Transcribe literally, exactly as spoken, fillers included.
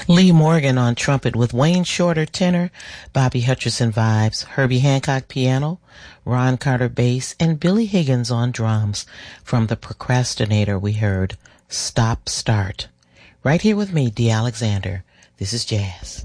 Lee Morgan on trumpet with Wayne Shorter tenor, Bobby Hutcherson vibes, Herbie Hancock piano, Ron Carter bass, and Billy Higgins on drums. From The Procrastinator we heard Stop Start. Right here with me, Dee Alexander. This is Jazz.